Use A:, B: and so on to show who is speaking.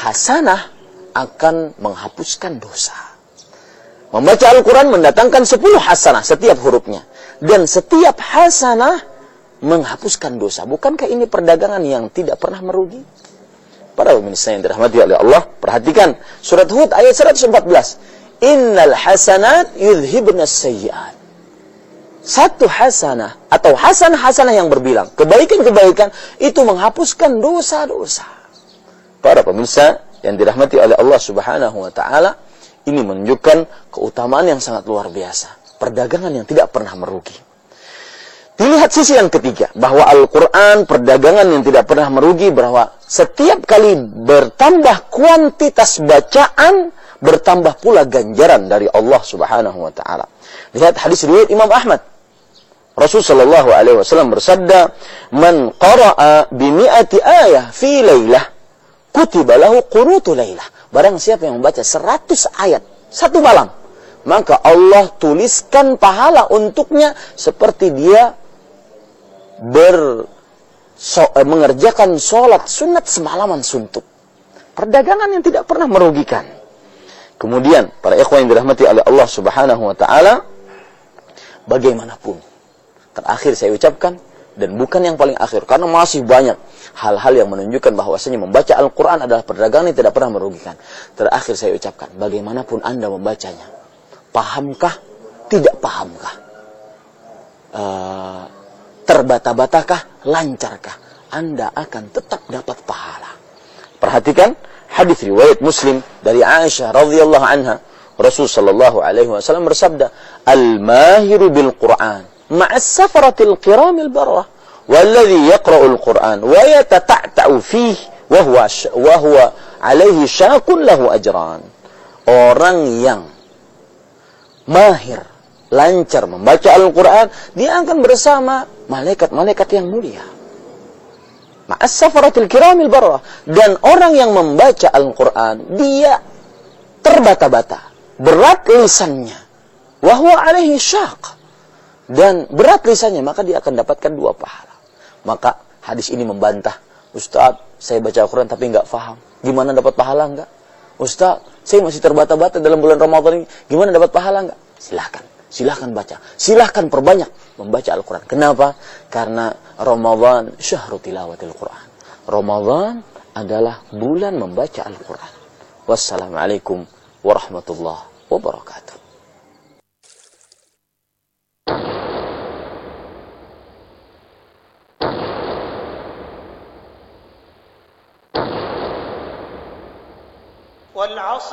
A: hasanah akan menghapuskan dosa. Membaca Al-Quran mendatangkan 10 hasanah setiap hurufnya. Dan setiap hasanah menghapuskan dosa. Bukankah ini perdagangan yang tidak pernah merugi? Para pemirsa yang dirahmati oleh Allah, perhatikan surat Hud ayat 114. Innal hasanat yudhibnas sayyi'at. Satu hasanah atau hasanah-hasanah yang berbilang, kebaikan-kebaikan itu menghapuskan dosa-dosa. Para pemirsa yang dirahmati oleh Allah Subhanahu wa taala, ini menunjukkan keutamaan yang sangat luar biasa. Perdagangan yang tidak pernah merugi. Dilihat sisi yang ketiga, bahwa Al-Quran perdagangan yang tidak pernah merugi, bahwa setiap kali bertambah kuantitas bacaan, bertambah pula ganjaran dari Allah Subhanahu wa taala. Lihat hadis riwayat Imam Ahmad. Rasul sallallahu alaihi wasallam bersabda, "Man qara'a bi mi'ati ayah fi lailah, kutiba lahu qunutu lailah." Barang siapa yang membaca 100 ayat satu malam, maka Allah tuliskan pahala untuknya seperti dia mengerjakan sholat sunat semalaman suntuk. Perdagangan yang tidak pernah merugikan. Kemudian, para ikhwan yang dirahmati oleh Allah Subhanahu wa taala, bagaimanapun, terakhir saya ucapkan, dan bukan yang paling akhir, karena masih banyak hal-hal yang menunjukkan bahwasanya membaca Al-Quran adalah perdagangan yang tidak pernah merugikan. Terakhir saya ucapkan, bagaimanapun Anda membacanya, pahamkah, tidak pahamkah, terbata-batakah, lancarkah, Anda akan tetap dapat pahala. Perhatikan hadis riwayat Muslim dari Aisyah radhiyallahu anha. Rasul sallallahu alaihi wasallam bersabda, "Al-mahiru bil Qur'an ma'as safaratil kiramil barrah, walladhi yaqra'ul Qur'an wa yatata'ta'u fihi wa huwa alaihi syaqun lahu ajran." Orang yang mahir, lancar membaca Al-Quran, dia akan bersama malaikat-malaikat yang mulia. Ma'as safaratil kiramil barrah. Dan orang yang membaca Al-Quran, dia terbata-bata, berat lisannya, wa huwa alaihi syaq, dan berat lisannya, maka dia akan dapatkan 2 pahala. Maka hadis ini membantah, "Ustaz, saya baca Al-Quran tapi enggak faham. Gimana dapat pahala enggak? Ustaz, saya masih terbata-bata dalam bulan Ramadan ini. Gimana dapat pahala enggak?" Silahkan baca. Silahkan perbanyak membaca Al-Quran. Kenapa? Karena Ramadan syahrul tilawatil Quran. Ramadan adalah bulan membaca Al-Quran. Wassalamualaikum warahmatullahi wabarakatuh.
B: والعصر